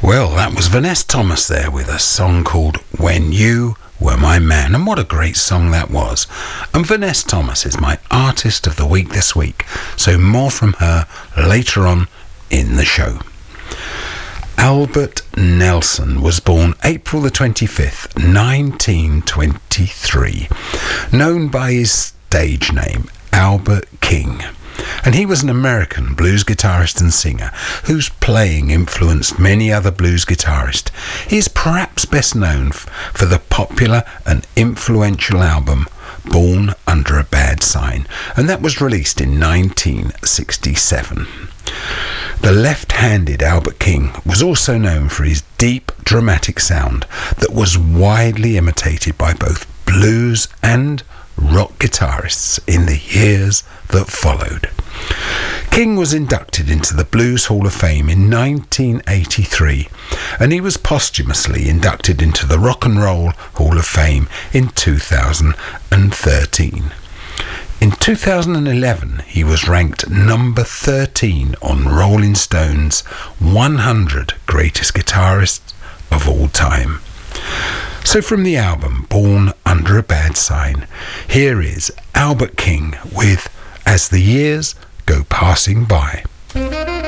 Well, that was Vanessa Thomas there with a song called When You Were My Man, and what a great song that was. And Vanessa Thomas is my artist of the week this week, so more from her later on in the show. Albert Nelson was born April the 25th, 1923, known by his stage name Albert King. And he was an American blues guitarist and singer whose playing influenced many other blues guitarists. He is perhaps best known for the popular and influential album Born Under a Bad Sign, and that was released in 1967. The left-handed Albert King was also known for his deep, dramatic sound that was widely imitated by both blues and rock guitarists in the years that followed. King was inducted into the Blues Hall of Fame in 1983, and he was posthumously inducted into the Rock and Roll Hall of Fame in 2013. In 2011, he was ranked number 13 on Rolling Stone's 100 Greatest Guitarists of All Time. So from the album Born Under a Bad Sign, here is Albert King with As the Years Go Passing By.